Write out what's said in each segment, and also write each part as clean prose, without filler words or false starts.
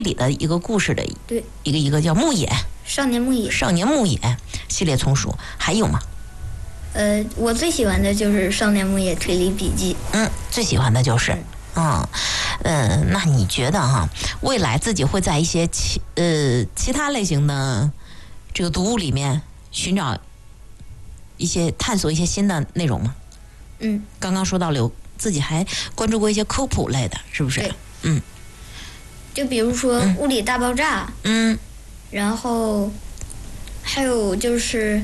里的一个故事的， 对， 一个叫牧野少年牧野系列丛书，还有吗？ 我最喜欢的就是少年牧野推理笔记。 最喜欢的就是，那你觉得哈，未来自己会在一些其他类型的这个读物里面寻找探索一些新的内容吗？刚刚说到自己还关注过一些科普类的，是不是？ 对。就比如说物理大爆炸。然后还有就是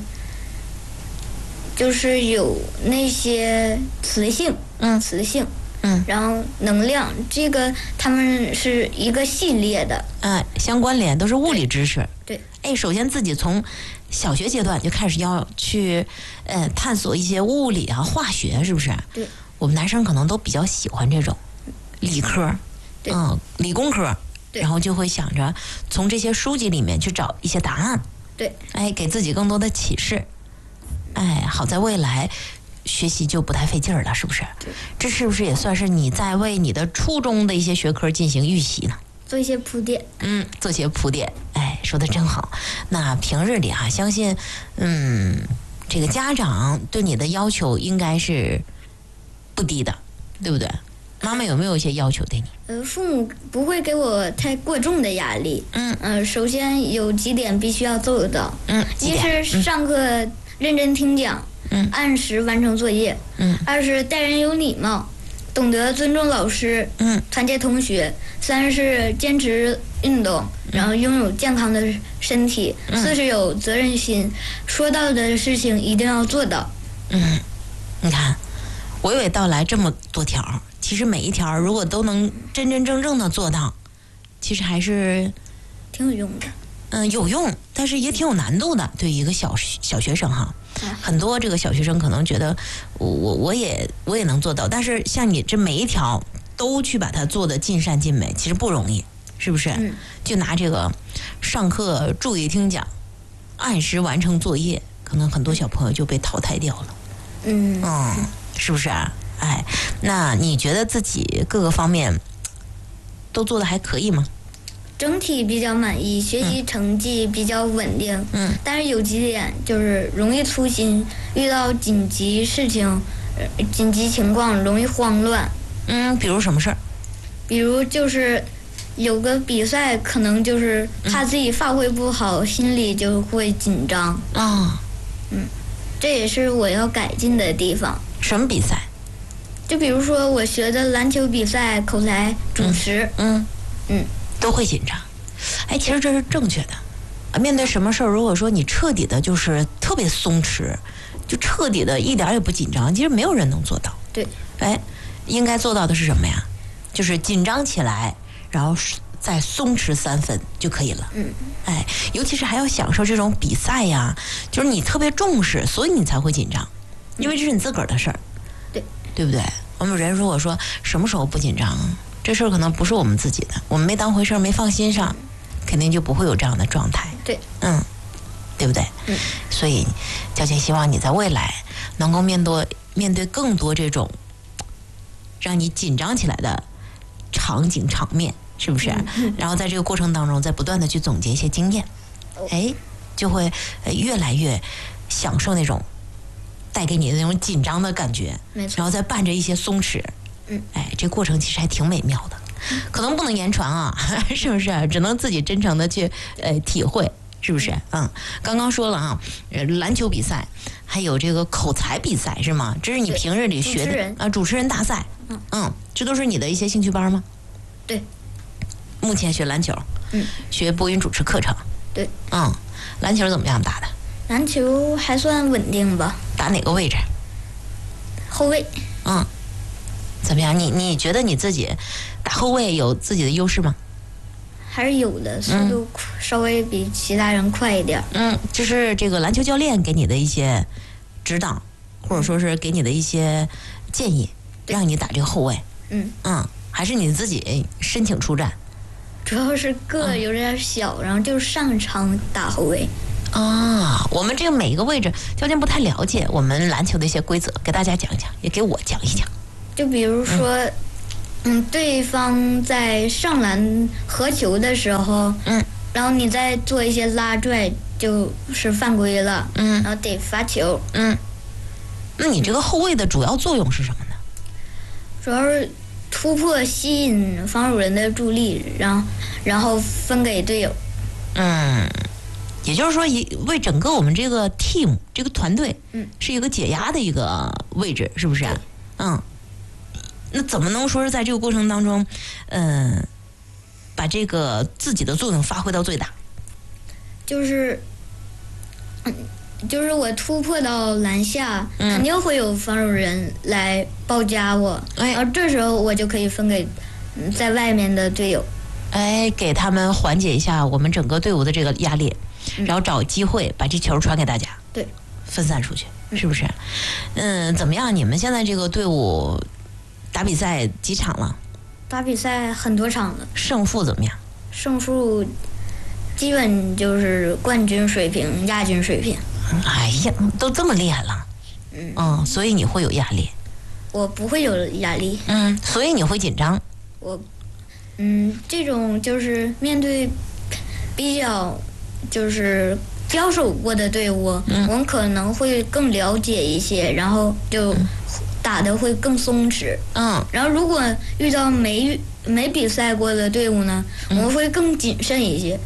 有那些磁性。然后能量，这个他们是一个系列的。 相关联，都是物理知识。 对。 首先自己从小学阶段就开始要去探索一些物理啊、化学，是不是？ 对。 我们男生可能都比较喜欢这种理科，理工科，然后就会想着从这些书籍里面去找一些答案。 对。 给自己更多的启示。好在未来学习就不太费劲儿了，是不是？ 对。 这是不是也算是你在为你的初中的一些学科进行预习呢？ 做一些铺垫。 做些铺垫。说得真好。那平日里相信这个家长对你的要求应该是不低的，对不对？妈妈有没有一些要求对你？ 父母不会给我太过重的压力。首先有几点必须要做到。一是上课认真听讲，按时完成作业。二是待人有礼貌，懂得尊重老师，团结同学。三是坚持运动，然后拥有健康的身体。四是有责任心，说到的事情一定要做到。 你看娓娓道来这么多条，其实每一条如果都能真真正正的做到，其实还是挺有用的。 有用，但是也挺有难度的。对于一个小学生哈，很多这个小学生可能觉得我也能做到，但是像你这每一条都去把它做得尽善尽美，其实不容易，是不是？就拿这个上课注意听讲，按时完成作业，可能很多小朋友就被淘汰掉了。是不是啊？那你觉得自己各个方面都做得还可以吗？ 整体比较满意，学习成绩比较稳定。但是有几点就是容易粗心，遇到紧急事情、紧急情况容易慌乱。 比如什么事儿？ 比如就是有个比赛，可能就是怕自己发挥不好，心里就会紧张。这也是我要改进的地方。 什么比赛？ 就比如说我学的篮球比赛、口才、主持。 都会紧张。其实这是正确的。面对什么事儿，如果说你彻底的就是特别松弛，就彻底的一点也不紧张，其实没有人能做到。 对。 应该做到的是什么呀？就是紧张起来，然后再松弛3分就可以了。尤其是还要享受这种比赛呀，就是你特别重视，所以你才会紧张，因为这是你自个儿的事儿。对不对？我们人如果说什么时候不紧张，这事儿可能不是我们自己的，我们没当回事儿，没放心上，肯定就不会有这样的状态。 对。 对不对？所以娇姐希望你在未来能够面对更多这种让你紧张起来的场景场面，是不是？然后在这个过程当中再不断的去总结一些经验，就会越来越享受那种带给你的那种紧张的感觉，然后再伴着一些松弛。这过程其实还挺美妙的，可能不能言传啊，是不是？只能自己真诚的去体会，是不是？刚刚说了啊，篮球比赛，还有这个口才比赛是吗？这是你平日里学的主持人大赛。这都是你的一些兴趣班吗？ 对。 目前学篮球，学播音主持课程。 对。 篮球怎么样打的？ 篮球还算稳定吧。 打哪个位置？ 后卫。 怎么样？你觉得你自己打后卫有自己的优势吗？ 还是有的，速度稍微比其他人快一点。 就是这个篮球教练给你的一些指导，或者说是给你的一些建议，让你打这个后卫。还是你自己申请出战？ 主要是个有点小，然后就上场打后卫。 我们这个每一个位置，教练不太了解我们篮球的一些规则，给大家讲一讲，也给我讲一讲。 就比如说， 对方在上篮合球的时候，然后你再做一些拉拽，就是犯规了，然后得罚球。 那你这个后卫的主要作用是什么呢？ 主要是突破、吸引防守人的注意力，然后分给队友。 也就是说，为整个我们这个 team 这个团队，是一个解压的一个位置，是不是？那怎么能说是在这个过程当中，把这个自己的作用发挥到最大？就是我突破到篮下，肯定会有防守人来包夹我，然后这时候我就可以分给在外面的队友， 给他们缓解一下我们整个队伍的这个压力，然后找机会把这球传给大家， 对， 分散出去，是不是？怎么样？你们现在这个队伍打比赛几场了？ 打比赛很多场了。 胜负怎么样？ 胜负基本就是冠军水平、亚军水平。 哎呀，都这么厉害了，所以你会有压力？ 我不会有压力。 所以你会紧张？ 这种就是面对比较就是交手过的队伍，我们可能会更了解一些，然后就打得会更松弛。然后如果遇到没比赛过的队伍呢，我们会更谨慎一些。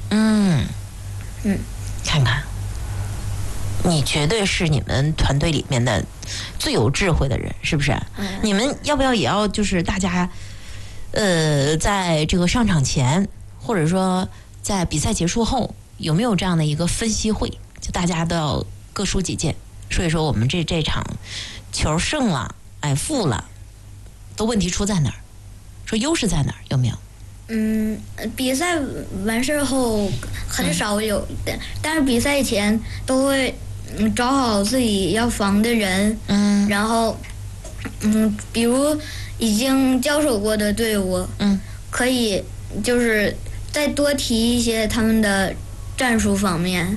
看看，你绝对是你们团队里面的最有智慧的人，是不是？你们要不要也要就是大家，在这个上场前，或者说在比赛结束后，有没有这样的一个分析会？就大家都要各抒己见，说一说我们这场球胜了，负了，都问题出在哪儿？说优势在哪儿？有没有？ 比赛完事后很少有的，但是比赛前都会找好自己要防的人，然后比如已经交手过的队伍，可以就是再多提一些他们的战术方面，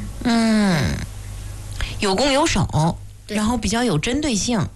有攻有守，然后比较有针对性，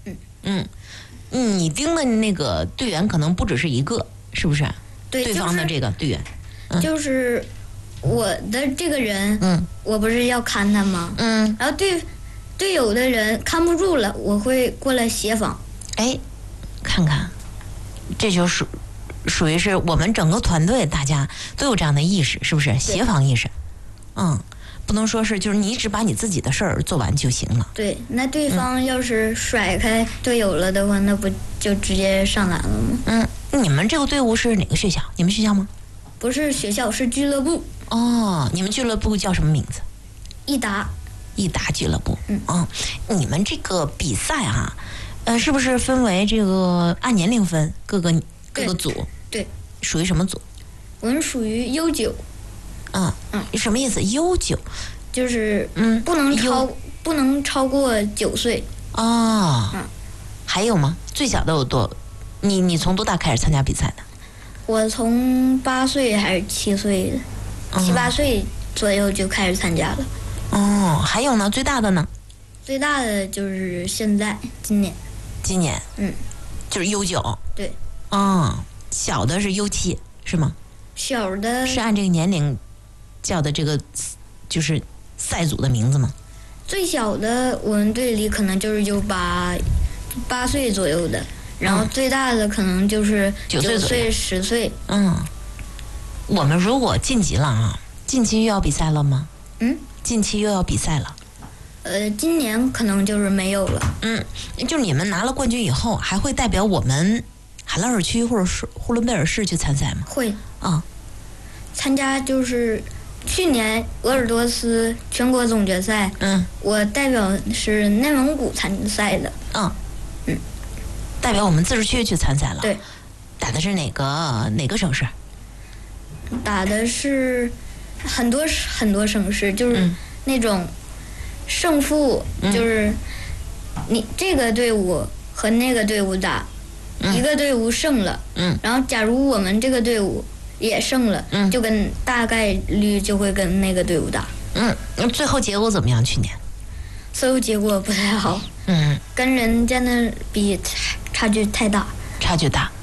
你盯的那个队员可能不只是一个，是不是？对方的这个队员， 就是我的这个人，我不是要看他吗？然后队友的人看不住了，我会过来协防。 看看，这就属于是我们整个团队大家都有这样的意识，是不是？协防意识，不能说是就是你只把你自己的事儿做完就行了。 对，那对方要是甩开队友了的话，那不就直接上篮了吗？ 你们这个队伍是哪个学校？你们学校吗？ 不是学校，是俱乐部。 你们俱乐部叫什么名字？ 益达俱乐部。你们这个比赛是不是分为这个按年龄分各个组？ 对。 属于什么组？ 我们属于U9。 什么意思？U9 就是不能超过9岁。还有吗？最小的有多？你从多大开始参加比赛的？ 我从8岁还是7岁的，7、8岁左右就开始参加了。 还有呢？最大的呢？ 最大的就是今年。 就是 U9。 对。 小的是 U7是吗？ 小的是按这个年龄叫的这个就是赛组的名字吗？ 最小的我们队里可能就是8岁左右的，然后最大的可能就是9岁、10岁。 我们如果晋级了近期又要比赛了吗？近期又要比赛了。 今年可能就是没有了。 就是你们拿了冠军以后，还会代表我们海拉尔区或者是呼伦贝尔市去参赛吗？ 会。参加就是去年鄂尔多斯全国总决赛，我代表是内蒙古参赛的。 代表我们自治区去参赛了。 对。 打的是哪个省市？ 打的是很多省市，就是那种胜负，就是你这个队伍和那个队伍打，一个队伍胜了，然后假如我们这个队伍也胜了，就跟大概率就会跟那个队伍打。 最后结果怎么样？去年最后结果不太好，跟人家那比差距太大。 差距大。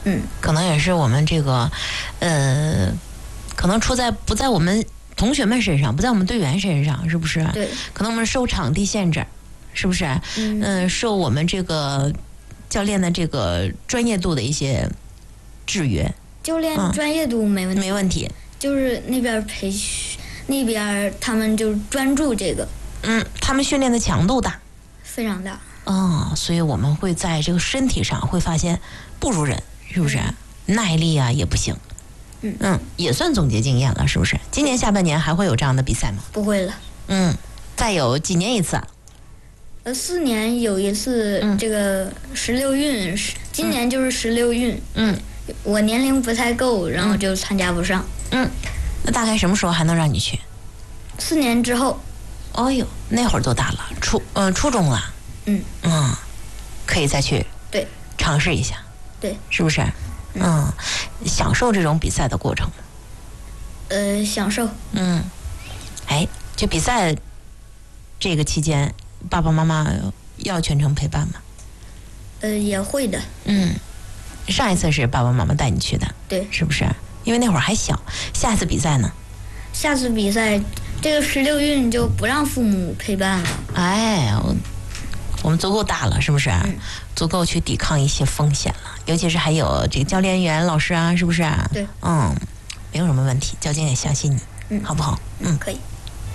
可能也是我们这个，可能不在我们同学们身上，不在我们队员身上，是不是？ 对。 可能我们受场地限制，是不是？受我们这个教练的这个专业度的一些制约。 教练专业度没问题。 没问题。 就是那边培训，那边他们就专注这个。 他们训练的强度大。 非常大。 所以我们会在这个身体上会发现不如人，是不是？耐力啊也不行。也算总结经验了，是不是？今年下半年还会有这样的比赛吗？ 不会了。 再有几年一次 ？4年有一次，这个16运，今年就是16运。我年龄不太够，然后就参加不上。 那大概什么时候还能让你去 ？4年之后。 哦呦，那会儿多大了？初中了。可以再去对尝试一下， 对， 是不是？享受这种比赛的过程。 享受。 就比赛这个期间，爸爸妈妈要全程陪伴吗？ 也会的。 上一次是爸爸妈妈带你去的， 对， 是不是？因为那会儿还小。下次比赛呢？ 下次比赛，这个16运就不让父母陪伴了。 我们足够大了，是不是？足够去抵抗一些风险了，尤其是还有这个教练员、老师啊，是不是？ 对。 没有什么问题，教练也相信你，好不好？ 可以。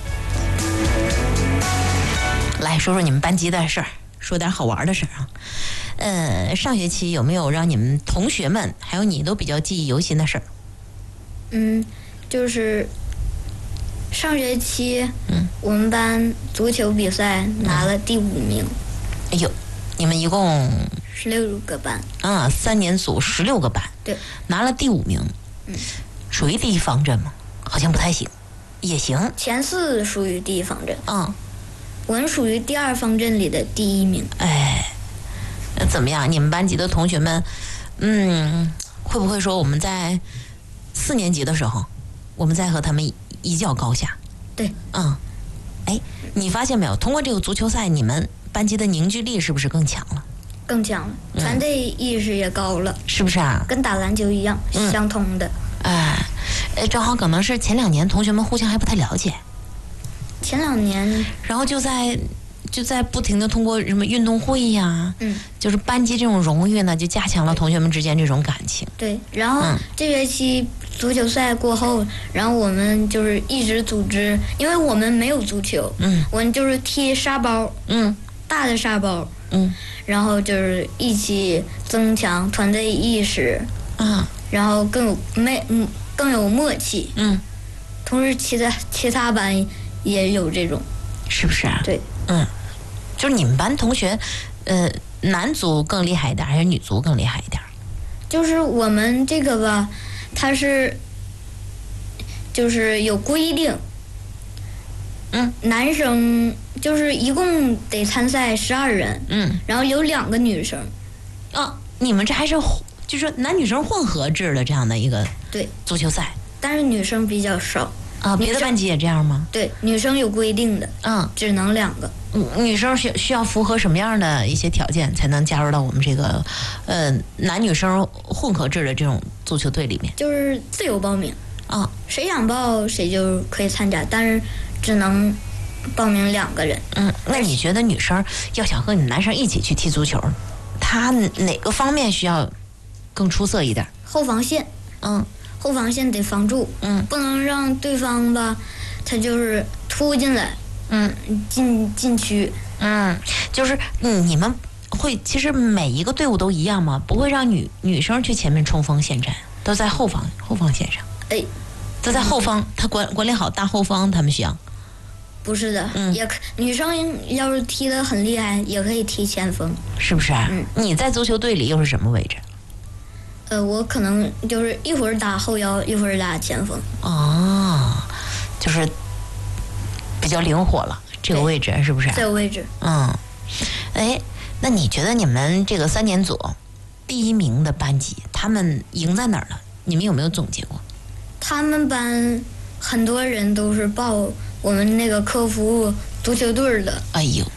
来说说你们班级的事儿，说点好玩的事儿啊。上学期有没有让你们同学们还有你都比较记忆犹新的事儿？ 就是上学期，我们班足球比赛拿了第5名。 哎呦，你们一共 16个班 ？3年组16个班， 对， 拿了第5名。属于第一方阵吗？好像不太行，也行。 前4属于第一方阵。我们属于第2方阵里的第1名。 怎么样？你们班级的同学们，会不会说我们在4年级的时候，我们再和他们一较高下？ 对。 你发现没有？通过这个足球赛，你们班级的凝聚力是不是更强了？ 更强了，团队意识也高了， 是不是啊？ 跟打篮球一样，相通的。 正好可能是前2年同学们互相还不太了解。 前2年， 然后就在不停的通过什么运动会呀，就是班级这种荣誉呢，就加强了同学们之间这种感情。 对，然后这学期足球赛过后，然后我们就是一直组织，因为我们没有足球，我们就是踢沙包，大的沙包，然后就是一起增强团队意识，然后更有默契，同时其他班也有这种， 是不是啊？ 对， 就是你们班同学，男足更厉害一点，还是女足更厉害一点？ 就是我们这个吧，它是就是有规定，男生就是一共得参赛12人，然后有2个女生。 你们这还是就是说男女生混合制的这样的一个对足球赛， 但是女生比较少。 别的班级也这样吗？ 对，女生有规定的，只能2个。 女生需要符合什么样的一些条件才能加入到我们这个男女生混合制的这种足球队里面？ 就是自由报名谁想报谁就可以参加，但是只能报名2个人。 那你觉得女生要想和你们男生一起去踢足球，她哪个方面需要更出色一点？ 后防线。后防线得防住，不能让对方吧，他就是突进来，禁区， 就是你们会其实每一个队伍都一样吗？不会让女生去前面冲锋陷阵，都在后方线上，都在后方，他管理好大后方，他们需要。 不是的，女生要是踢得很厉害，也可以踢前锋， 是不是？你在足球队里又是什么位置？ 我可能就是一会儿打后腰，一会儿打前锋。 就是比较灵活了，这个位置是不是？ 这个位置。 那你觉得你们这个3年组第1名的班级，他们赢在哪儿了？你们有没有总结过？ 他们班很多人都是报我们那个科服足球队的。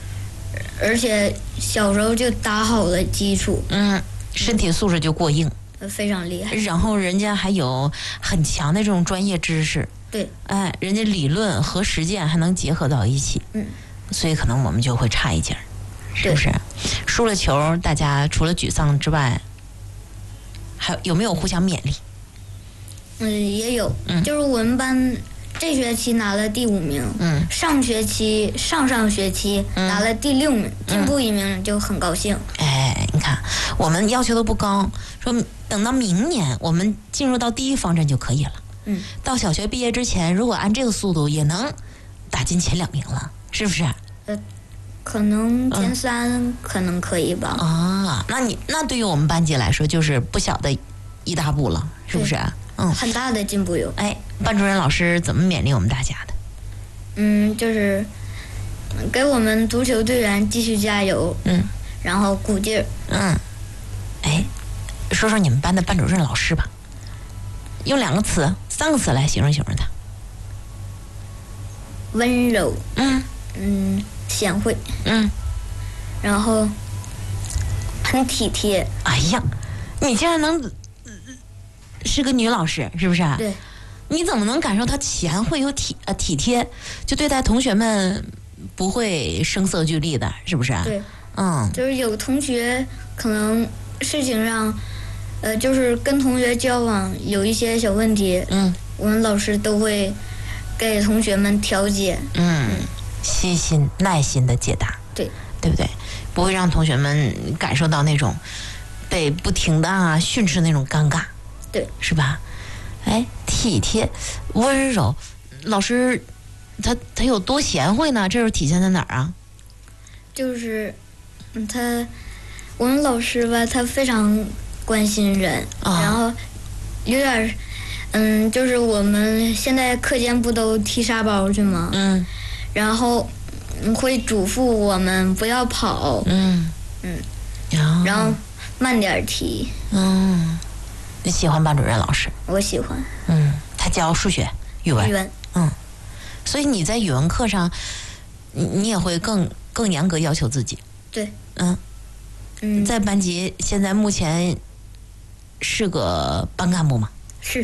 而且小时候就打好了基础。 身体素质就过硬。 非常厉害。 然后人家还有很强的这种专业知识。 对。 哎，人家理论和实践还能结合到一起。所以可能我们就会差一截，是不是？输了球，大家除了沮丧之外，还有没有互相勉励？ 也有。就是我们班这学期拿了第5名，上学期、上学期拿了第6名，进步1名就很高兴。 哎，你看，我们要求都不高，说等到明年我们进入到第1方阵就可以了。到小学毕业之前，如果按这个速度，也能打进前2名了，是不是？ 可能前3可能可以吧。 啊，那对于我们班级来说，就是不小的一大步了，是不是？ 很大的进步有。 哎，班主任老师怎么勉励我们大家的？就是给我们足球队员继续加油。然后鼓劲儿。 哎，说说你们班的班主任老师吧，用2个词、3个词来形容他。 温柔。贤惠。然后很体贴。 哎呀，你竟然能是个女老师，是不是？ 对。 你怎么能感受她贤惠又体贴，就对待同学们不会声色俱厉的，是不是？ 对。就是有同学可能事情上，就是跟同学交往有一些小问题，我们老师都会给同学们调解。细心耐心的解答。对不对？不会让同学们感受到那种被不停的训斥那种尴尬。对，是吧？哎，体贴温柔，老师他有多贤惠呢？这是体现在哪儿啊？就是我们老师吧，他非常关心人，然后有点就是我们现在课间不都踢沙包去吗？然后会嘱咐我们不要跑。然后慢点踢。你喜欢班主任老师？我喜欢。他教数学、语文。所以你在语文课上，你也会更严格要求自己。对。在班级现在目前是个班干部吗？是。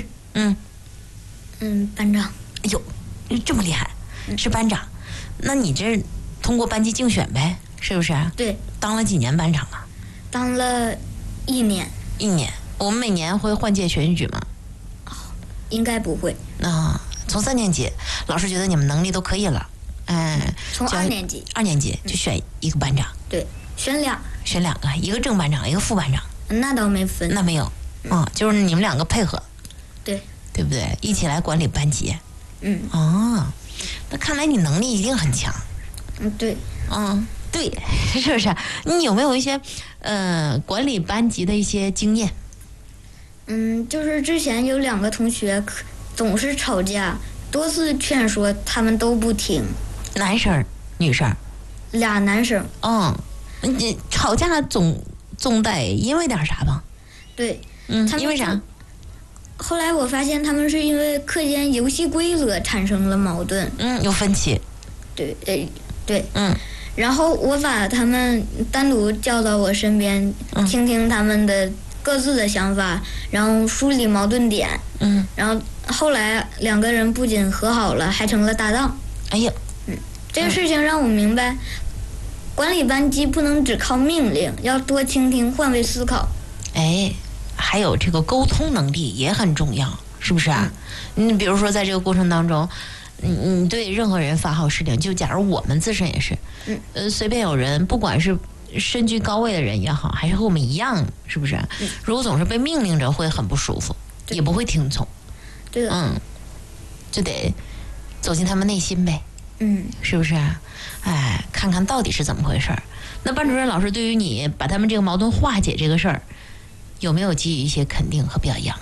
班长。哎呦，这么厉害，是班长。那你这通过班级竞选呗，是不是？对。当了几年班长了？当了1年。1年。我们每年会换届选举吗？应该不会。从3年级，老师觉得你们能力都可以了，从2年级。2年级就选一个班长。对，选2个，一个正班长，一个副班长。那倒没分。那没有。就是你们2个配合。对。对不对？一起来管理班级。那看来你能力一定很强。对。对，是不是？你有没有一些管理班级的一些经验？就是之前有2个同学总是吵架，多次劝说他们都不听。男生女生？2男生。你吵架总得因为点啥吧？对。因为啥？后来我发现他们是因为课间游戏规则产生了矛盾。有分歧。对。对。然后我把他们单独叫到我身边，听听他们的各自的想法，然后梳理矛盾点。然后后来2个人不仅和好了，还成了搭档。哎呀。这个事情让我明白，管理班级不能只靠命令，要多倾听，换位思考。哎，还有这个沟通能力也很重要，是不是啊？你比如说在这个过程当中，你对任何人发号施令，就假如我们自身也是，随便有人，不管是身居高位的人也好，还是和我们一样，是不是？如果总是被命令着，会很不舒服，也不会听从。对。就得走进他们内心呗。是不是？哎，看看到底是怎么回事儿。那班主任老师对于你把他们这个矛盾化解这个事儿，有没有给予一些肯定和表扬？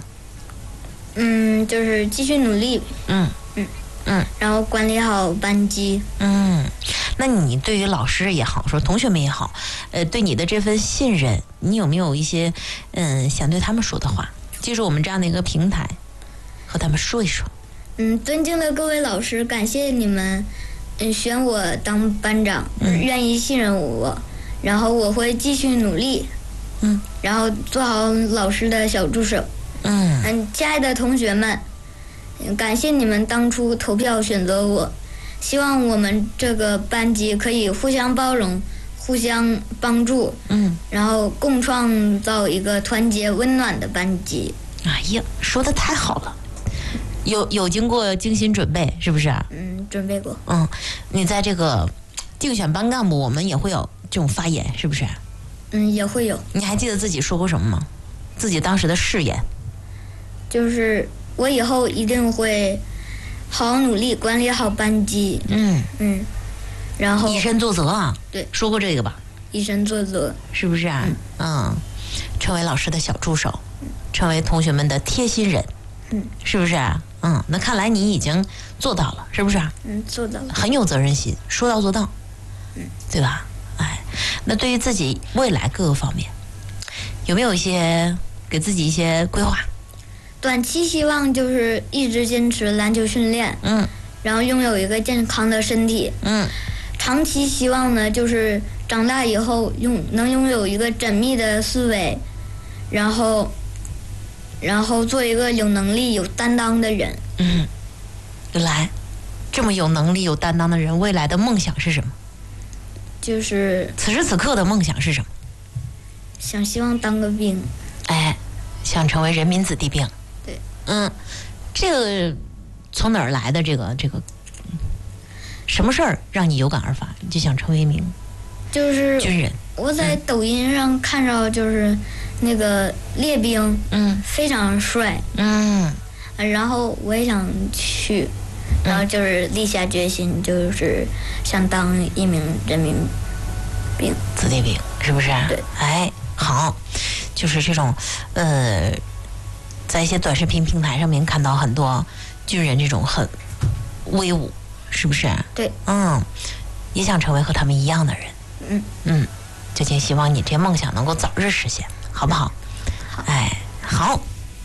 就是继续努力。然后管理好班级。那你对于老师也好，说同学们也好，对你的这份信任，你有没有一些想对他们说的话？借助我们这样的一个平台，和他们说一说。尊敬的各位老师，感谢你们选我当班长，愿意信任我，然后我会继续努力， 然后做好老师的小助手。亲爱的同学们，感谢你们当初投票选择我，希望我们这个班级可以互相包容，互相帮助，然后共创造一个团结温暖的班级。 哎呀，说的太好了，有经过精心准备，是不是？ 准备过。 你在这个竞选班干部，我们也会有这种发言，是不是？ 也会有。 你还记得自己说过什么吗？自己当时的誓言？ 就是我以后一定会好好努力，管理好班级。然后以身作则啊。 对， 说过这个吧？ 以身作则， 是不是啊？成为老师的小助手，成为同学们的贴心人。是不是啊？那看来你已经做到了，是不是啊？ 做到了。 很有责任心，说到做到。对吧？那对于自己未来各个方面，有没有给自己一些规划？ 短期希望就是一直坚持篮球训练，然后拥有一个健康的身体，长期希望呢就是长大以后能拥有一个缜密的思维，然后做一个有能力有担当的人。 原来这么有能力有担当的人，未来的梦想是什么？ 就是此时此刻的梦想是什么？ 希望当个兵。 想成为人民子弟兵。 对。 这个从哪儿来的？这个什么事儿让你有感而发，你就想成为一名就是军人？ 我在抖音上看到就是那个列兵，非常帅，然后我也想去，然后就是立下决心，就是想当一名人民兵子弟兵，是不是？ 对。 好，就是这种在一些短视频平台上面看到很多军人这种很威武，是不是？ 对。 也想成为和他们一样的人。究竟希望你这些梦想能够早日实现，好不好？ 好。 好。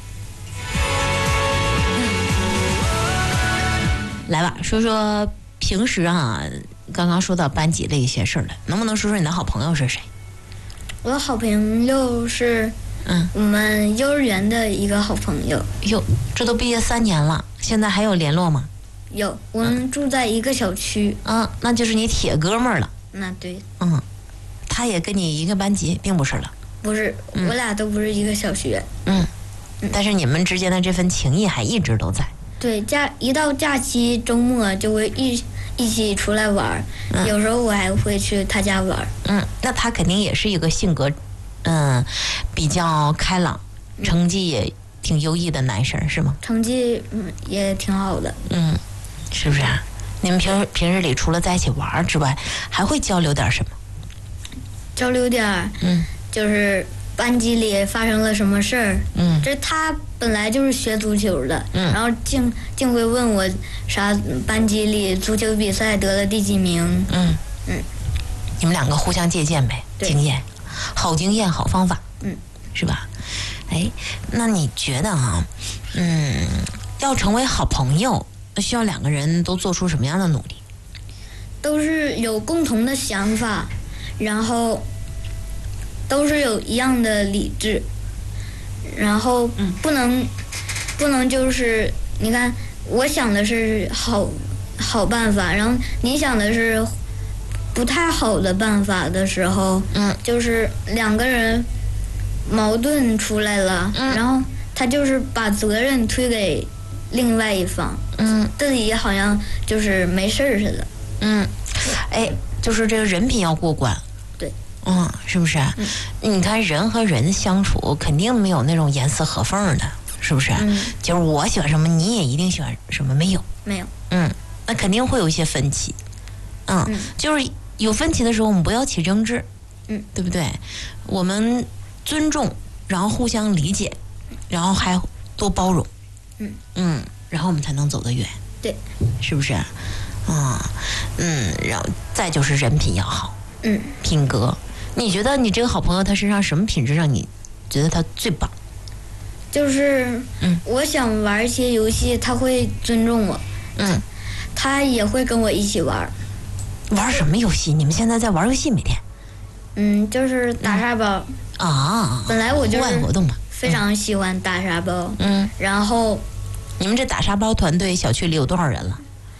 来吧，说说平时啊，刚刚说到班级的一些事儿了，能不能说说你的好朋友是谁？ 我的好朋友是我们幼儿园的一个好朋友。 哟，这都毕业3年了，现在还有联络吗？ 有，我们住在一个小区。 那就是你铁哥们儿了。 那对。 他也跟你一个班级，并不是了。 不是，我俩都不是一个小学。 但是你们之间的这份情谊还一直都在。 对，一到假期周末就会一起出来玩，有时候我还会去他家玩。 那他肯定也是一个性格比较开朗，成绩也挺优异的男生，是吗？ 成绩也挺好的。 是不是啊？你们平日里除了在一起玩之外，还会交流点什么？ 交流点就是班级里发生了什么事儿。这他本来就是学足球的，然后竟会问我班级里足球比赛得了第几名。 你们两个互相借鉴呗，经验，好经验，好方法。是吧？那你觉得要成为好朋友，需要2个人都做出什么样的努力？ 都是有共同的想法，然后都是有一样的理智，然后不能就是你看，我想的是好办法，然后你想的是不太好的办法的时候，就是2个人矛盾出来了，然后他就是把责任推给另外一方，自己好像就是没事儿似的。 就是这个人品要过关。 对。 是不是？你看人和人相处肯定没有那种严丝合缝的，是不是？就是我喜欢什么你也一定喜欢什么，没有。那肯定会有一些分歧。就是有分歧的时候我们不要起争执，对不对？我们尊重，然后互相理解，然后还多包容，然后我们才能走得远。 对。 是不是？然后再就是人品要好。品格。你觉得你这个好朋友他身上什么品质让你觉得他最棒？ 就是我想玩一些游戏，他会尊重我。他也会跟我一起玩。 玩什么游戏？你们现在在玩游戏每天？ 就是打沙包。 啊。 本来我就户外活动嘛， 非常喜欢打沙包。然后你们这打沙包团队小区里有多少人了？